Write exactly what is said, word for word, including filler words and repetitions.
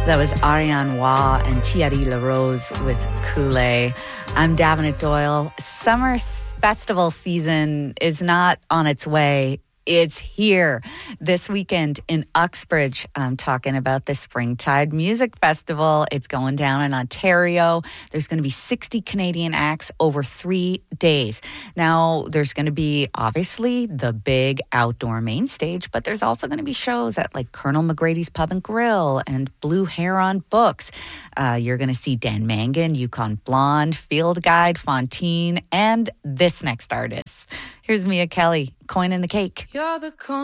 That was Ariane Waugh and Thierry Larose with Kool-Aid. I'm Davenant Doyle. Summer festival season is not on its way. It's here this weekend in Uxbridge. I'm talking about the Springtide Music Festival. It's going down in Ontario. There's going to be sixty Canadian acts over three days. Now, there's going to be, obviously, the big outdoor main stage, but there's also going to be shows at like Colonel McGrady's Pub and Grill and Blue Heron Books. Uh, you're going to see Dan Mangan, Yukon Blonde, Field Guide, Fontaine, and this next artist. Here's Mia Kelly, Coin in the Cake. You're the coin.